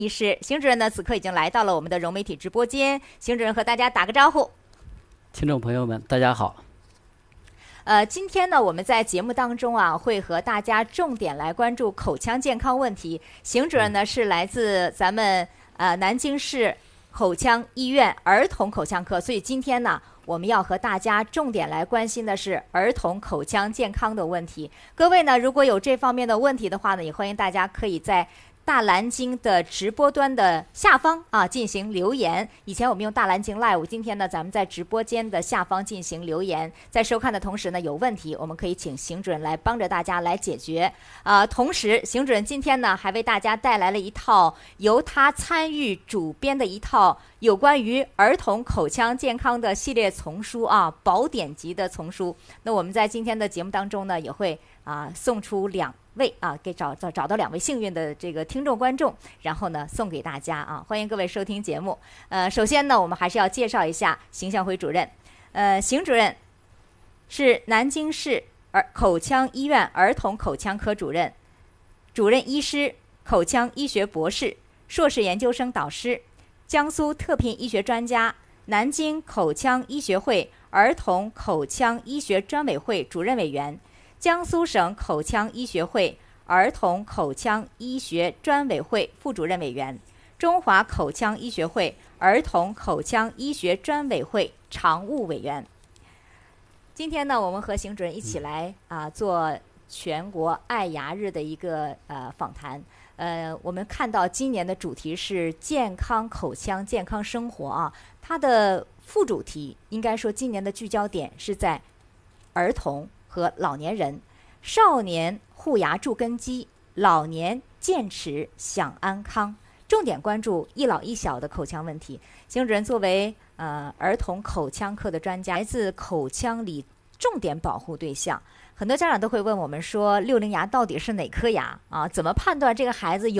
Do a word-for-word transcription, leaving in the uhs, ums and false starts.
医师。邢主任呢，此刻已经来到了我们的融媒体直播间。邢主任和大家打个招呼。 听众朋友们，大家好。 呃，今天呢，我们在节目当中啊，会和大家重点来关注口腔健康问题。邢主任呢，是来自咱们呃南京市口腔医院儿童口腔科，所以今天呢，我们要和大家重点来关心的是儿童口腔健康的问题。各位呢，如果有这方面的问题的话呢，也欢迎大家可以在大蓝鲸的直播端的下方啊进行留言。以前我们用大蓝鲸 Live， 今天呢咱们在直播间的下方进行留言。在收看的同时呢，有问题我们可以请邢主任来帮着大家来解决。呃，同时邢主任今天呢还为大家带来了一套由他参与主编的一套有关于儿童口腔健康的系列丛书啊，宝典级的丛书。那我们在今天的节目当中呢，也会啊送出两位啊，给找找找到两位幸运的这个听众观众，然后呢送给大家啊，欢迎各位收听节目。呃，首先呢，我们还是要介绍一下邢向辉主任。呃，邢主任是南京市儿口腔医院儿童口腔科主任、主任医师、口腔医学博士、硕士研究生导师，江苏特聘医学专家，南京口腔医学会儿童口腔医学专委会主任委员。江苏省口腔医学会儿童口腔医学专委会副主任委员，中华口腔医学会儿童口腔医学专委会常务委员。今天呢，我们和邢主任一起来啊做全国爱牙日的一个呃访谈。呃，我们看到今年的主题是健康口腔、健康生活啊，它的副主题应该说今年的聚焦点是在儿童和老年人，少年护牙助根基，老年健齿享安康，重点关注一老一小的口腔问题。邢主任作为呃儿童口腔科的专家，来自口腔里重点保护对象，很多家长都会问我们说，六龄牙到底是哪颗牙啊？怎么判断这个孩子有